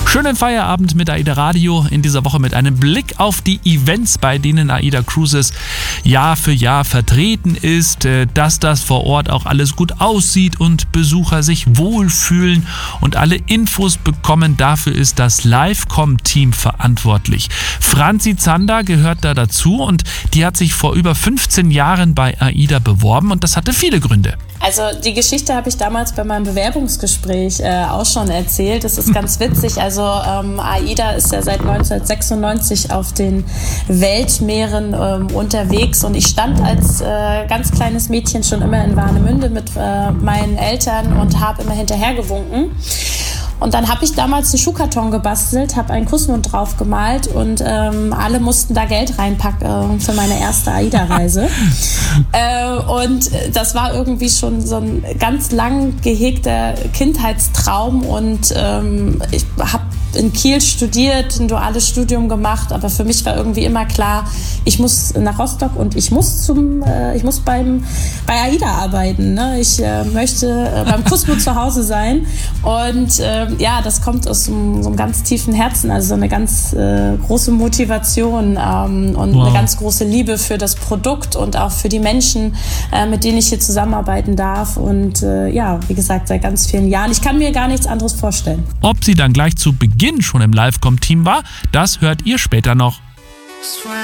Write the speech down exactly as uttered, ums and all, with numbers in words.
Schönen Feierabend mit AIDA Radio, in dieser Woche mit einem Blick auf die Events, bei denen AIDA Cruises Jahr für Jahr vertreten ist, dass das vor Ort auch alles gut aussieht und Besucher sich wohlfühlen und alle Infos bekommen. Dafür ist das Livecom-Team verantwortlich. Franzi Zander gehört da dazu und die hat sich vor über fünfzehn Jahren bei AIDA beworben und das hatte viele Gründe. Also die Geschichte habe ich damals bei meinem Bewerbungsgespräch äh, auch schon erzählt. Das ist ganz witzig. Also ähm, AIDA ist ja seit neunzehnhundertsechsundneunzig auf den Weltmeeren ähm, unterwegs und ich stand als äh, ganz kleines Mädchen schon immer in Warnemünde mit äh, meinen Eltern und habe immer hinterhergewunken. Und dann habe ich damals einen Schuhkarton gebastelt, habe einen Kussmund drauf gemalt und ähm, alle mussten da Geld reinpacken äh, für meine erste AIDA-Reise. äh, und das war irgendwie schon so ein ganz lang gehegter Kindheitstraum und ähm, ich habe in Kiel studiert, ein duales Studium gemacht, aber für mich war irgendwie immer klar, ich muss nach Rostock und ich muss zum, äh, ich muss beim bei AIDA arbeiten. Ne? Ich äh, möchte äh, beim Kussmund zu Hause sein und äh, ja, das kommt aus so einem, so einem ganz tiefen Herzen, also so eine ganz äh, große Motivation ähm, und wow. eine ganz große Liebe für das Produkt und auch für die Menschen, äh, mit denen ich hier zusammenarbeiten darf und äh, ja, wie gesagt, seit ganz vielen Jahren. Ich kann mir gar nichts anderes vorstellen. Ob sie dann gleich zu Beginn schon im Livecom-Team war, das hört ihr später noch.